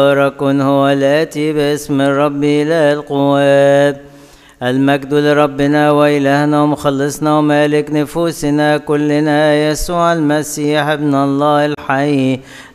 مبارك هو الآتي باسم الرب إله القوات. المجد لربنا وإلهنا ومخلصنا ومالك نفوسنا كلنا يسوع المسيح ابن الله الحي